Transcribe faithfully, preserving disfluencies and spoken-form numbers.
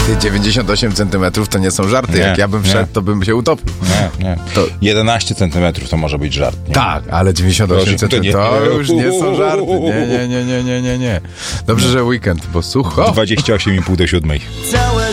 Ty, dziewięćdziesiąt osiem centymetrów to nie są żarty. Nie, Jak ja bym nie. wszedł, to bym się utopił. Nie, nie. To... jedenaście centymetrów to może być żart. Nie? Tak, ale dziewięćdziesiąt osiem To nie- centymetrów to już nie są żarty. Nie, nie, nie, nie, nie, nie, nie. Dobrze, że weekend, bo sucho. dwadzieścia osiem i pół do siódmej. Całe